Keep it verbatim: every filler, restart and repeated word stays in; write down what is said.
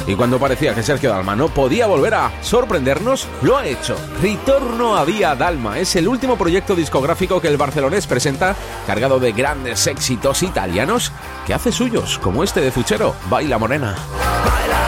Y cuando parecía que Sergio Dalma no podía volver a sorprendernos, lo ha hecho. Ritorno a Via Dalma es el último proyecto discográfico que el barcelonés presenta, cargado de grandes éxitos italianos que hace suyos, como este de Zucchero, Baila Morena.